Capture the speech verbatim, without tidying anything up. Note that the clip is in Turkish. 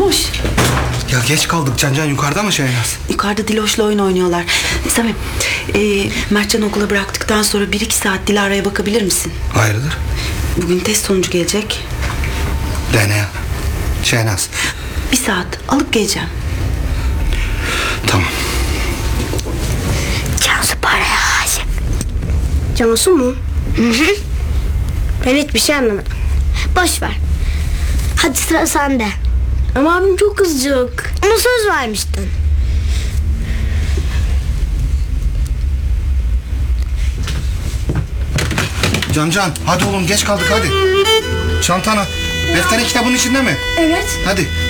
Diloş. Ya geç kaldık. Can Can yukarıda mı Şehnaz? Yukarıda Diloş'la oyun oynuyorlar. Samim, e, Mertcan'ı okula bıraktıktan sonra bir iki saat Dilara'ya bakabilir misin? Hayırdır? Bugün test sonucu gelecek. De ne? Şehnaz. Bir saat alıp geleceğim. Tamam. Cansu paraya aşık. Cansu mu? Hı hı. Ben hiçbir şey anlamadım. Boş ver. Hadi sıra sende. Ama abim çok kızacak. Ona söz vermiştin. Can Can hadi oğlum geç kaldık hadi. Çantana. Defterin kitabın içinde mi? Evet. Hadi.